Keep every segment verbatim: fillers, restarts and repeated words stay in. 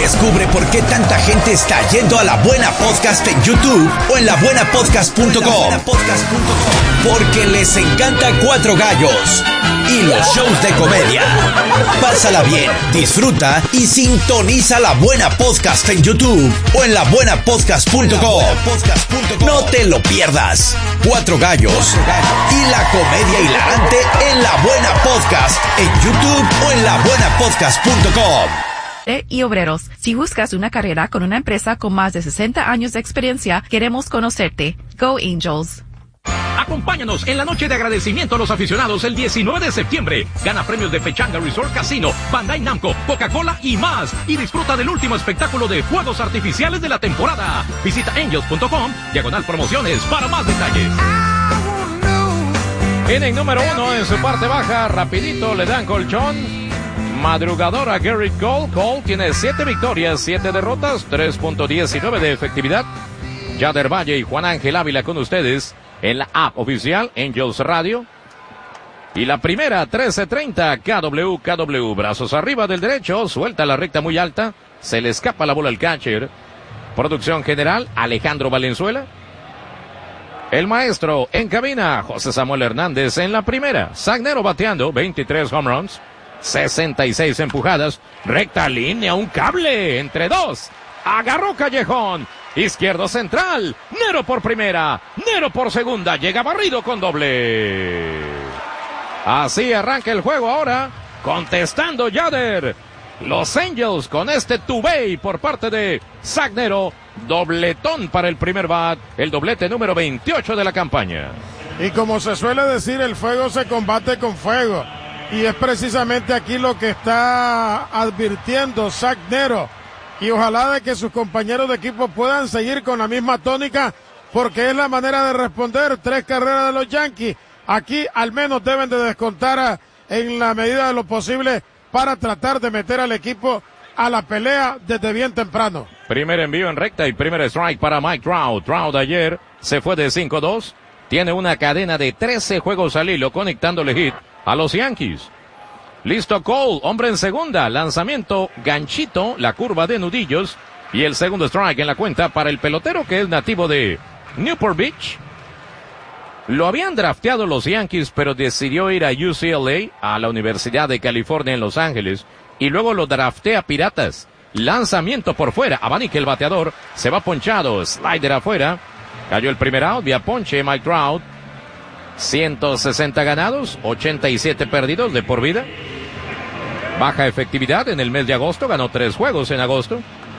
Descubre por qué tanta gente está yendo a La Buena Podcast en YouTube o en la buena podcast punto com. Porque les encanta Cuatro Gallos y los shows de comedia. Pásala bien, disfruta y sintoniza La Buena Podcast en YouTube o en la buena podcast punto com. No te lo pierdas. Cuatro Gallos y la comedia hilarante en La Buena Podcast en YouTube o en la buena podcast punto com. Y obreros, si buscas una carrera con una empresa con más de sesenta años de experiencia, queremos conocerte. Go Angels. Acompáñanos en la noche de agradecimiento a los aficionados el diecinueve de septiembre. Gana premios de Pechanga Resort Casino, Bandai Namco, Coca-Cola y más. Y disfruta del último espectáculo de fuegos artificiales de la temporada. Visita angels punto com, diagonal promociones para más detalles. Inning número uno en su parte baja, rapidito le dan colchón. Madrugador a Gerrit Cole. Cole tiene siete victorias, siete derrotas, tres punto diecinueve de efectividad. Yader Valle y Juan Ángel Ávila con ustedes en la app oficial Angels Radio. Y la primera, trece treinta, K W K W. Brazos arriba del derecho, suelta la recta muy alta, se le escapa la bola al catcher. Producción general, Alejandro Valenzuela. El maestro en cabina, José Samuel Hernández en la primera. Sagnero bateando, veintitrés home runs, sesenta y seis empujadas, recta línea, un cable entre dos. Agarró Callejón. Izquierdo central, Nero por primera, Nero por segunda, llega barrido con doble. Así arranca el juego ahora, contestando Yader. Los Angels con este tubey por parte de Sagnero, dobletón para el primer bat, el doblete número veintiocho de la campaña. Y como se suele decir, el fuego se combate con fuego. Y es precisamente aquí lo que está advirtiendo Sagnero. Y ojalá de que sus compañeros de equipo puedan seguir con la misma tónica, porque es la manera de responder. Tres carreras de los Yankees. Aquí al menos deben de descontar a, en la medida de lo posible para tratar de meter al equipo a la pelea desde bien temprano. Primer envío en recta y primer strike para Mike Trout. Trout ayer se fue de cinco dos. Tiene una cadena de trece juegos al hilo conectándole hit a los Yankees. Listo Cole, hombre en segunda, lanzamiento, ganchito, la curva de nudillos y el segundo strike en la cuenta para el pelotero que es nativo de Newport Beach. Lo habían drafteado los Yankees, pero decidió ir a U C L A, a la Universidad de California en Los Ángeles, y luego lo draftea Piratas. Lanzamiento por fuera, abanica el bateador, se va ponchado, slider afuera, cayó el primer out, vía ponche Mike Trout. ciento sesenta ganados, ochenta y siete perdidos de por vida. Baja efectividad en el mes de agosto, ganó tres juegos en agosto.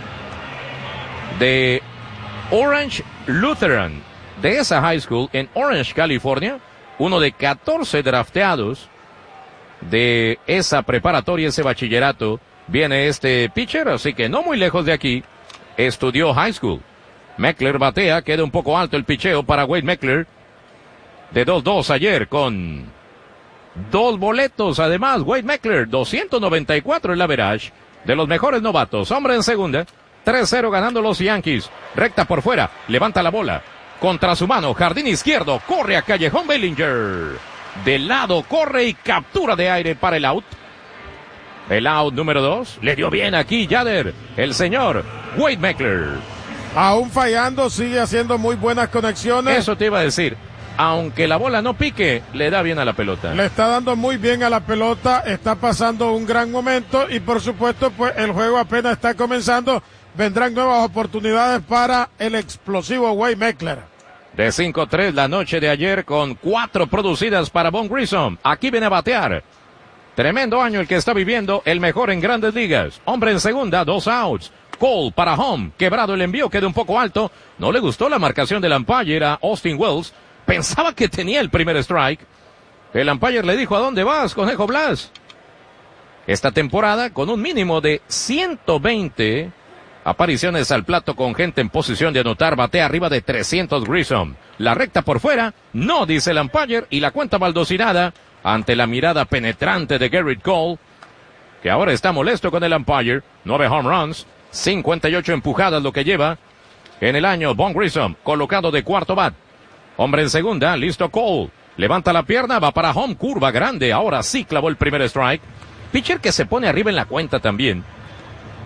De Orange Lutheran, de esa high school en Orange, California, uno de catorce drafteados de esa preparatoria, ese bachillerato, viene este pitcher, así que no muy lejos de aquí, estudió high school. Meckler batea, queda un poco alto el picheo para Wade Meckler. De dos dos ayer con dos boletos. Además, Wade Meckler, doscientos noventa y cuatro el average de los mejores novatos. Hombre en segunda, tres cero ganando los Yankees. Recta por fuera, levanta la bola. Contra su mano, jardín izquierdo, corre a Callejón Bellinger. De lado, corre y captura de aire para el out. El out número dos. Le dio bien aquí Yader, el señor Wade Meckler. Aún fallando, sigue haciendo muy buenas conexiones. Eso te iba a decir. Aunque la bola no pique, le da bien a la pelota. Le está dando muy bien a la pelota, está pasando un gran momento y por supuesto pues el juego apenas está comenzando. Vendrán nuevas oportunidades para el explosivo Wade Meckler. De cinco tres la noche de ayer con cuatro producidas para Von Grissom. Aquí viene a batear. Tremendo año el que está viviendo, el mejor en Grandes Ligas. Hombre en segunda, dos outs. Cole para home, quebrado el envío, queda un poco alto. No le gustó la marcación del umpire a Austin Wells. Pensaba que tenía el primer strike. El umpire le dijo, ¿a dónde vas, Conejo Blas? Esta temporada, con un mínimo de ciento veinte apariciones al plato con gente en posición de anotar, batea arriba de trescientos Grissom. La recta por fuera, no, dice el umpire, y la cuenta baldosinada ante la mirada penetrante de Gerrit Cole, que ahora está molesto con el umpire. Nueve home runs, cincuenta y ocho empujadas lo que lleva en el año. Von Grissom, colocado de cuarto bat. Hombre en segunda, listo Cole. Levanta la pierna, va para home, curva grande. Ahora sí clavó el primer strike. Pitcher que se pone arriba en la cuenta también.